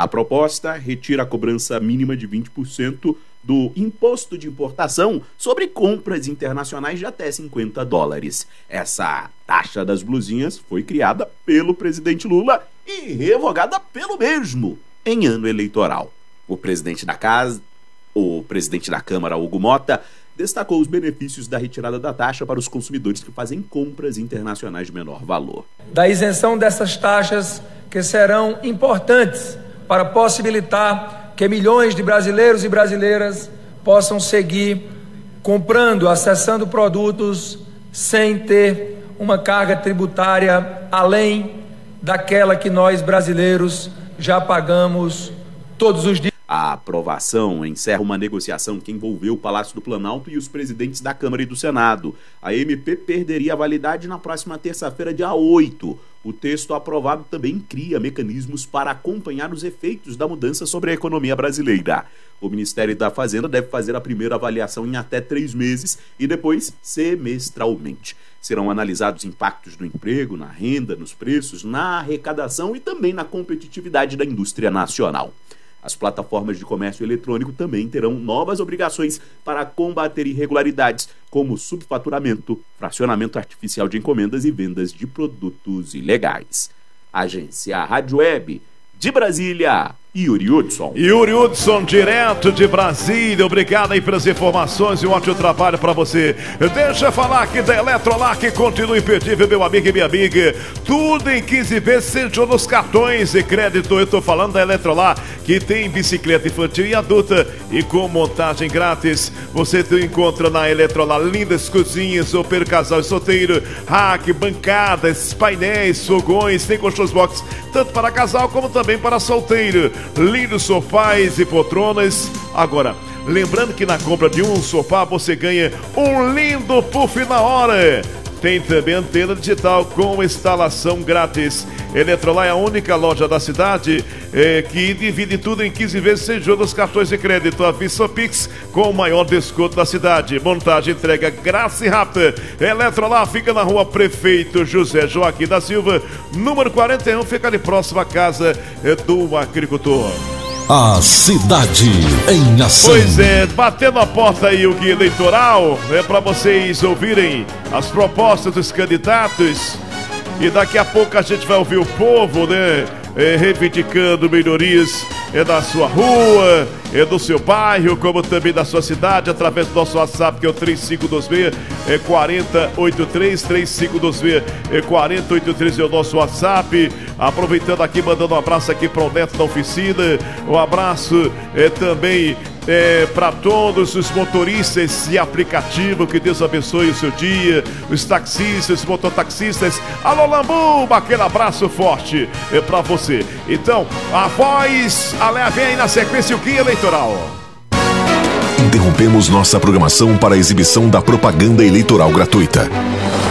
A proposta retira a cobrança mínima de 20% do imposto de importação sobre compras internacionais de até $50. Essa taxa das blusinhas foi criada pelo presidente Lula e revogada pelo mesmo em ano eleitoral. O presidente da Câmara, Hugo Mota, destacou os benefícios da retirada da taxa para os consumidores que fazem compras internacionais de menor valor. Da isenção dessas taxas, que serão importantes para possibilitar que milhões de brasileiros e brasileiras possam seguir comprando, acessando produtos sem ter uma carga tributária além daquela que nós brasileiros já pagamos todos os dias. A aprovação encerra uma negociação que envolveu o Palácio do Planalto e os presidentes da Câmara e do Senado. A MP perderia a validade na próxima terça-feira, dia 8. O texto aprovado também cria mecanismos para acompanhar os efeitos da mudança sobre a economia brasileira. O Ministério da Fazenda deve fazer a primeira avaliação em até 3 meses e depois semestralmente. Serão analisados impactos no emprego, na renda, nos preços, na arrecadação e também na competitividade da indústria nacional. As plataformas de comércio eletrônico também terão novas obrigações para combater irregularidades, como subfaturamento, fracionamento artificial de encomendas e vendas de produtos ilegais. Agência Rádio Web de Brasília, Yuri Hudson. Yuri Hudson, direto de Brasília. Obrigado aí pelas informações e um ótimo trabalho para você. Deixa eu falar aqui da Eletrolar, que continua imperdível, meu amigo e minha amiga. Tudo em 15 vezes, seja nos cartões de crédito. Eu tô falando da Eletrolar, que tem bicicleta infantil e adulta e com montagem grátis. Você encontra na Eletrolar lindas cozinhas, super casal e solteiro, rack, bancadas, painéis, fogões, tem colchões box, tanto para casal como também para solteiro. Lindos sofás e poltronas. Agora, lembrando que na compra de um sofá você ganha um lindo puff na hora. Tem também antena digital com instalação grátis. Eletrolar é a única loja da cidade que divide tudo em 15 vezes sem juros nos cartões de crédito. A Vista Pix com o maior desconto da cidade. Montagem, entrega grátis e rápida. Eletrolar fica na rua Prefeito José Joaquim da Silva, número 41, fica ali próximo à casa do agricultor. A cidade em ação. Pois é, batendo a porta aí o guia eleitoral, para vocês ouvirem as propostas dos candidatos. E daqui a pouco a gente vai ouvir o povo, né? Reivindicando melhorias da sua rua, do seu bairro, como também da sua cidade, através do nosso WhatsApp, que é o 3526-4083, 3526-4083 é o nosso WhatsApp. Aproveitando aqui, mandando um abraço aqui para o Neto da Oficina, um abraço também para todos os motoristas de aplicativo, que Deus abençoe o seu dia, os taxistas, os mototaxistas. Alô, Lambu, aquele abraço forte para você. Então, a voz, vem aí na sequência o guia eleitoral. Interrompemos nossa programação para a exibição da propaganda eleitoral gratuita.